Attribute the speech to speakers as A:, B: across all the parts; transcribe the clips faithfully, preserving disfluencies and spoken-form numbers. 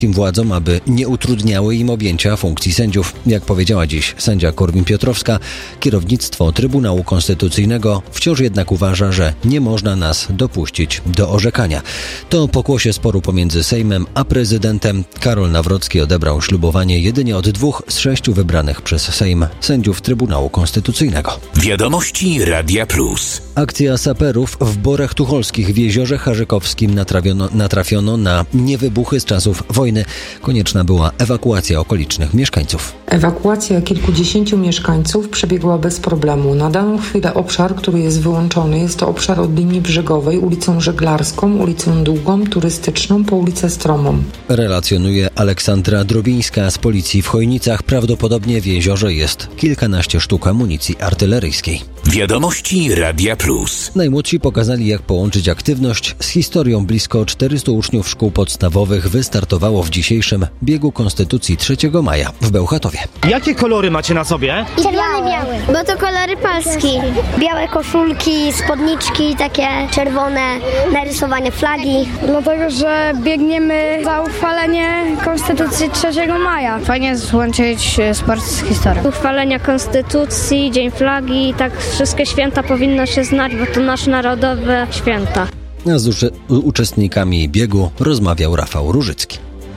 A: władzom, aby nie utrudniały im objęcia funkcji sędziów. Jak powiedziała dziś sędzia Korwin-Piotrowska, kierownictwo Trybunału Konstytucyjnego wciąż jednak uważa, że nie można nas dopuścić do orzekania. To pokłosie sporu pomiędzy Sejmem a prezydentem. Karol Nawrocki odebrał ślubowanie jedynie od dwóch z sześciu wybranych przez Sejm sędziów Trybunału Konstytucyjnego.
B: Wiadomości Radia Plus.
A: Akcja saperów w Borach Tucholskich w Jeziorze Harzykowskim natrafiono, natrafiono na niewybuchy z czasów wojny. Konieczna była ewakuacja okolicznych mieszkańców.
C: Ewakuacja kilkudziesięciu mieszkańców przebiegła bez problemu. Na daną chwilę obszar, który jest wyłączony, jest to obszar od linii brzegowej, ulicą Żeglarską, ulicą Długą, turystyczną po ulicę Stromą.
A: Relacjonuje Aleksandra Drobińska z policji w Chojnicach. Prawdopodobnie w jeziorze jest kilkanaście sztuk amunicji artyleryjskiej.
B: Wiadomości Radia Plus.
A: Najmłodsi pokazali, jak połączyć aktywność z historią. Blisko czterystu uczniów szkół podstawowych wystartowało w dzisiejszym biegu Konstytucji trzeciego maja w Bełchatowie.
D: Jakie kolory macie na sobie?
E: Czerwony, biały, bo to kolory Polski. Białe koszulki, spódniczki, takie czerwone, narysowanie flagi.
F: Dlatego, że biegniemy za uchwalenie Konstytucji trzeciego maja.
G: Fajnie złączyć sport z historią.
H: Uchwalenia Konstytucji, Dzień Flagi, tak wszystkie święta powinno się znać, bo to nasze narodowe święta.
A: Z uczy- uczestnikami biegu rozmawiał Rafał Różycki.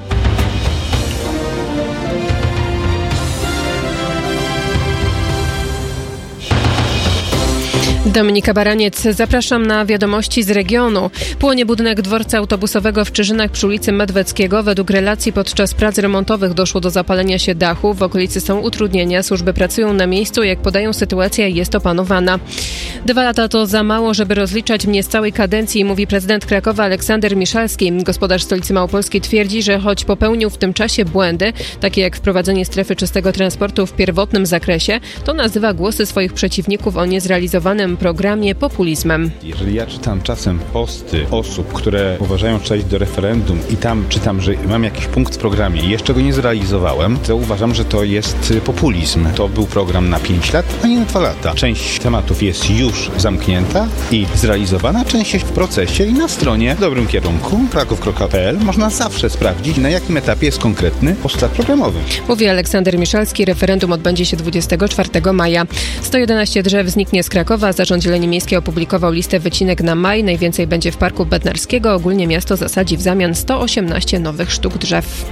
I: Dominika Baraniec, zapraszam na wiadomości z regionu. Płonie budynek dworca autobusowego w Czyżynach przy ulicy Medweckiego. Według relacji podczas prac remontowych doszło do zapalenia się dachu. W okolicy są utrudnienia, służby pracują na miejscu. Jak podają, sytuacja jest opanowana. Dwa lata to za mało, żeby rozliczać mnie z całej kadencji, mówi prezydent Krakowa Aleksander Miszalski. Gospodarz stolicy Małopolskiej twierdzi, że choć popełnił w tym czasie błędy, takie jak wprowadzenie strefy czystego transportu w pierwotnym zakresie, to nazywa głosy swoich przeciwników o niezrealizowanym programie populizmem.
J: Jeżeli ja czytam czasem posty osób, które uważają, że trzeba iść do referendum i tam czytam, że mam jakiś punkt w programie i jeszcze go nie zrealizowałem, to uważam, że to jest populizm. To był program na pięć lat, a nie na dwa lata. Część tematów jest już zamknięta i zrealizowana, część jest w procesie i na stronie w dobrym kierunku kraków kropka p l można zawsze sprawdzić, na jakim etapie jest konkretny postulat programowy.
I: Mówi Aleksander Miszalski. Referendum odbędzie się dwudziestego czwartego maja. sto jedenaście drzew zniknie z Krakowa. Zarząd Zieleni Miejskiej opublikował listę wycinek na maj. Najwięcej będzie w Parku Bednarskiego. Ogólnie miasto zasadzi w zamian sto osiemnaście nowych sztuk drzew.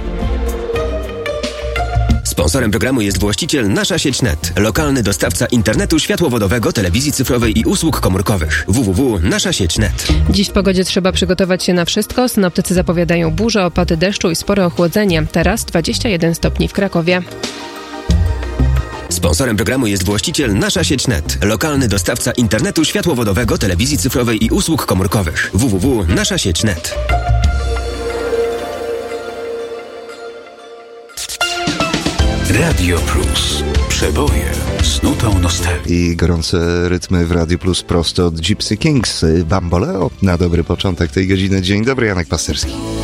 B: Sponsorem programu jest właściciel Nasza Sieć Net, lokalny dostawca internetu światłowodowego, telewizji cyfrowej i usług komórkowych. w w w kropka nasza sieć kropka net.
I: Dziś w pogodzie trzeba przygotować się na wszystko. Synoptycy zapowiadają burze, opady deszczu i spore ochłodzenie. Teraz dwadzieścia jeden stopni w Krakowie.
B: Sponsorem programu jest właściciel Nasza Sieć Net, lokalny dostawca internetu światłowodowego, telewizji cyfrowej i usług komórkowych. w w w kropka nasza sieć kropka net. Radio Plus. Przeboje z nutą nostalgii.
K: I gorące rytmy w Radio Plus prosto od Gypsy Kings. Bamboleo na dobry początek tej godziny. Dzień dobry, Janek Pasterski.